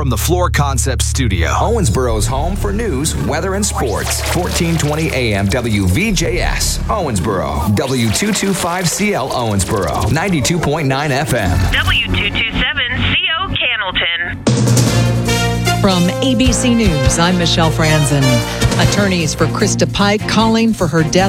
from the Floor Concepts studio. Owensboro's home for news, weather, and sports. 1420 AM WVJS, Owensboro. W225CL Owensboro. 92.9 FM. W227CO Cannleton. From ABC News, I'm Michelle Franzen. Attorneys for Krista Pike calling for her death